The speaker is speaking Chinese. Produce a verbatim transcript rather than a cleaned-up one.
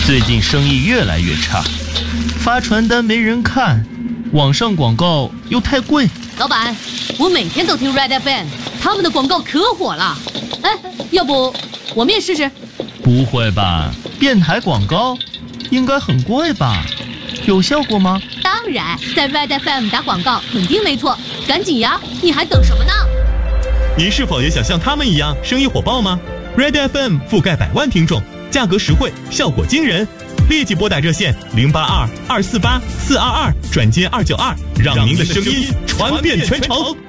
最近生意越来越差，发传单没人看，网上广告又太贵。 老板，我每天都听 Red F M， 他们的广告可火了。哎，要不我们也试试？ 不会吧，电台广告应该很贵吧？有效果吗？ 当然，在 Red F M 打广告肯定没错。赶紧呀，你还等什么呢？ 您是否也想像他们一样生意火爆吗？ Red F M 覆盖百万听众，价格实惠，效果惊人。立即拨打热线零八二二四八四二二转接二九二，让您的声音传遍全城。